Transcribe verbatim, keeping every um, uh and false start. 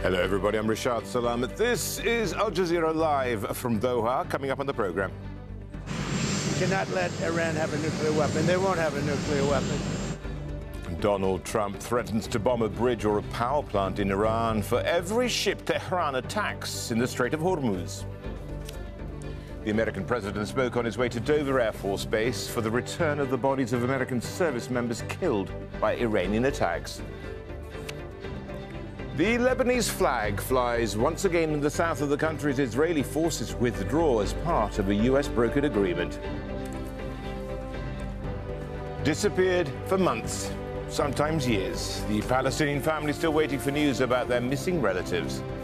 Hello, everybody. I'm Rashad Salamat. This is Al Jazeera Live from Doha. Coming up on the program. We cannot let Iran have a nuclear weapon. They won't have a nuclear weapon. Donald Trump threatens to bomb a bridge or a power plant in Iran for every ship Tehran attacks in the Strait of Hormuz. The American president spoke on his way to Dover Air Force Base for the return of the bodies of American service members killed by Iranian attacks. The Lebanese flag flies once again in the south of the country as Israeli forces withdraw as part of a U S brokered agreement. Disappeared for months, sometimes years. The Palestinian family still waiting for news about their missing relatives.